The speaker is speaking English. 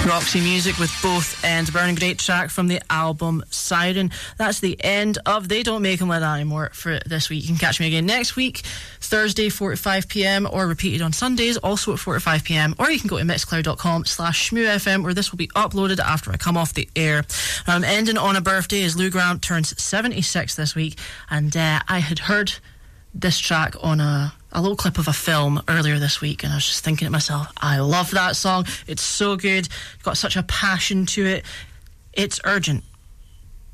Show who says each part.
Speaker 1: Roxy Music with Both Ends Burning, great track from the album Siren. That's the end of They Don't Make 'Em Like That Anymore for this week. You can catch me again next week, Thursday, 4-5pm, or repeated on Sundays, also at 4-5pm, or you can go to mixcloud.com/shmoofm, where this will be uploaded after I come off the air. I'm ending on a birthday as Lou Grant turns 76 this week, and I had heard this track on a little clip of a film earlier this week, and I was just thinking to myself, I love that song. It's so good. Got such a passion to it. It's Urgent